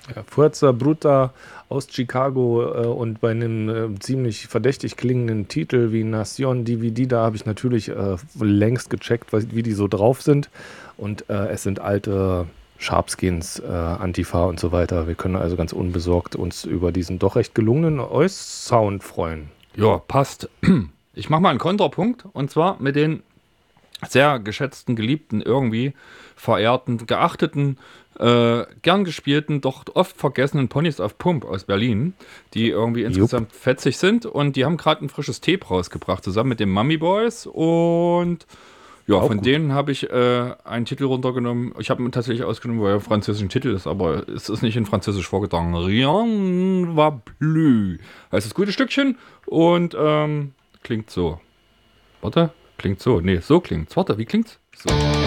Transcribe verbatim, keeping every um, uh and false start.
Ja, Fuerza Bruta aus Chicago äh, und bei einem äh, ziemlich verdächtig klingenden Titel wie Nación Dividida habe ich natürlich äh, längst gecheckt, was, wie die so drauf sind. Und äh, es sind alte Sharpskins, äh, Antifa und so weiter. Wir können also ganz unbesorgt uns über diesen doch recht gelungenen Eus-Sound freuen. Ja, passt. Ich mache mal einen Kontrapunkt und zwar mit den sehr geschätzten, geliebten, irgendwie verehrten, geachteten, äh, gern gespielten, doch oft vergessenen Ponys auf Pump aus Berlin, die irgendwie Jupp. insgesamt fetzig sind und die haben gerade ein frisches Tape rausgebracht, zusammen mit den Mummy Boys und ja, Auch von gut. denen habe ich äh, einen Titel runtergenommen. Ich habe ihn tatsächlich ausgenommen, weil er ein französischer Titel ist, aber es ist nicht in Französisch vorgetragen. Rien va plus. Heißt das gute Stückchen und ähm, klingt so. Warte, klingt so. Nee, so klingt's. Warte, wie klingt's? So.